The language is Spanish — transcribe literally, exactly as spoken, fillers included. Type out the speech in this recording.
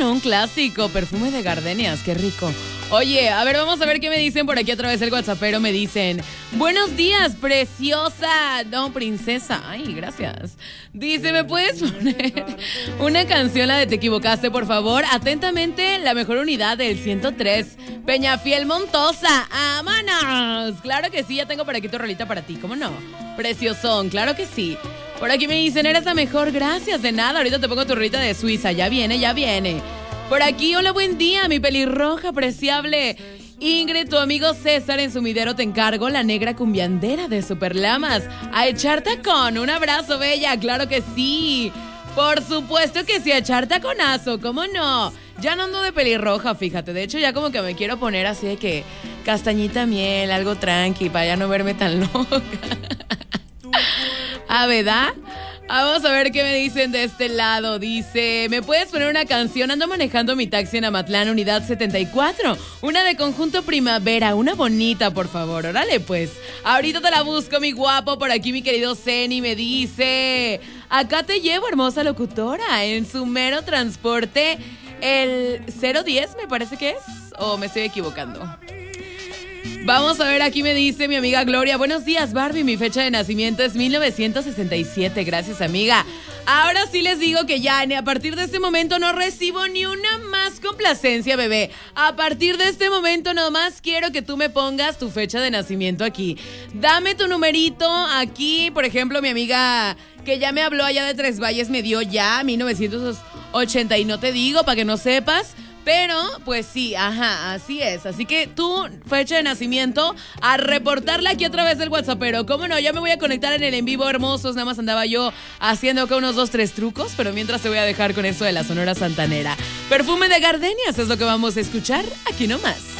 no, un clásico, perfume de gardenias, qué rico. Oye, a ver, vamos a ver qué me dicen por aquí a través del WhatsAppero. Me dicen, buenos días, preciosa. No, princesa. Ay, gracias. Dice, ¿me puedes poner una canción, la de Te Equivocaste, por favor? Atentamente, la mejor unidad del ciento tres. Peñafiel Montosa. ¡Amanas! Claro que sí, ya tengo por aquí tu rolita para ti, ¿cómo no? Preciosón, claro que sí. Por aquí me dicen, eres la mejor, gracias, de nada. Ahorita te pongo tu rolita de Suiza, ya viene, ya viene. Por aquí, hola, buen día, mi pelirroja apreciable. Ingrid, tu amigo César en Sumidero te encargo la negra cumbiandera de Superlamas. A echar tacón, un abrazo, bella, claro que sí. Por supuesto que sí, a echar taconazo, ¿cómo no? Ya no ando de pelirroja, fíjate, de hecho ya como que me quiero poner así de que castañita miel, algo tranqui, para ya no verme tan loca. ¿Ah, verdad? Vamos a ver qué me dicen de este lado. Dice, ¿me puedes poner una canción? Ando manejando mi taxi en Amatlán, unidad setenta y cuatro. Una de Conjunto Primavera, una bonita, por favor. Órale, pues. Ahorita te la busco, mi guapo. Por aquí mi querido Zeni me dice, acá te llevo, hermosa locutora, en su mero transporte, el cero diez, me parece que es. ¿O me estoy equivocando? Vamos a ver, aquí me dice mi amiga Gloria. Buenos días, Barbie, mi fecha de nacimiento es mil novecientos sesenta y siete. Gracias, amiga. Ahora sí les digo que ya, a partir de este momento no recibo ni una más complacencia, bebé. A partir de este momento nomás quiero que tú me pongas tu fecha de nacimiento aquí. Dame tu numerito aquí, por ejemplo, mi amiga que ya me habló allá de Tres Valles me dio ya mil novecientos ochenta y no te digo para que no sepas. Pero, pues sí, ajá, así es. Así que tu fecha de nacimiento, a reportarla aquí a través del WhatsApp. Pero, ¿cómo no? Ya me voy a conectar en el en vivo, hermosos. Nada más andaba yo haciendo acá unos dos, tres trucos. Pero mientras te voy a dejar con esto de la Sonora Santanera. Perfume de gardenias es lo que vamos a escuchar aquí nomás.